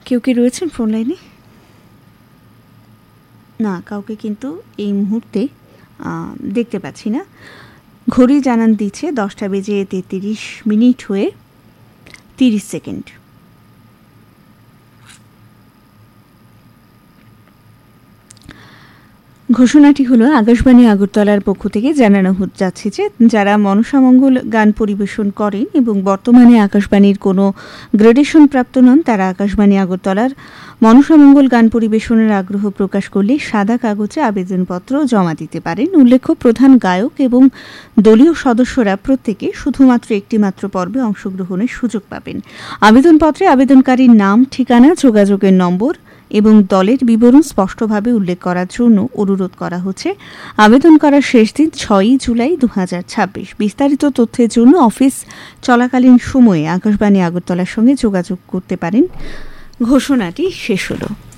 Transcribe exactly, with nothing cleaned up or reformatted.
কেউ কি রয়েছেন ফোন লাইনে? না, কাউকে কিন্তু এই মুহূর্তে দেখতে পাচ্ছি না। ঘড়ি জানান দিচ্ছে দশটা বেজে তেত্রিশ মিনিট হয়ে তিরিশ সেকেন্ড। ঘোষণাটি হলো আকাশবাণী আগরতলার পক্ষ থেকে জানানো যাচ্ছে যে যারা মনসামঙ্গল গান পরিবেশন করেন এবং বর্তমানে আকাশবাণীর কোনো গ্রেডেশন প্রাপ্ত নন, তারা আকাশবাণী আগরতলার মনসামঙ্গল গান পরিবেশনের আগ্রহ প্রকাশ করলে সাদা কাগজে আবেদনপত্র জমা দিতে পারেন। উল্লেখ্য, প্রধান গায়ক এবং দলীয় সদস্যরা প্রত্যেকে শুধুমাত্র একটি মাত্র পর্বে অংশগ্রহণের সুযোগ পাবেন। আবেদনপত্রে আবেদনকারীর নাম, ঠিকানা, যোগাযোগের নম্বর এবং দলের বিবরণ স্পষ্টভাবে উল্লেখ করার জন্য অনুরোধ করা হচ্ছে। আবেদন করার শেষ দিন ছয়ই জুলাই দু হাজার ছাব্বিশ। বিস্তারিত তথ্যের জন্য অফিস চলাকালীন সময়ে আকাশবাণী আগরতলার সঙ্গে যোগাযোগ করতে পারেন। ঘোষণাটি শেষ হলো।